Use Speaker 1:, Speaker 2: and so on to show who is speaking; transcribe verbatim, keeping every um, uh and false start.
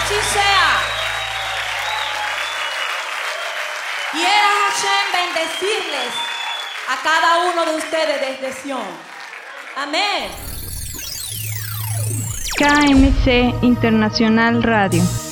Speaker 1: así sea. Quiera Hashem bendecirles a cada uno de ustedes desde Sion. Amén.
Speaker 2: K M C Internacional Radio.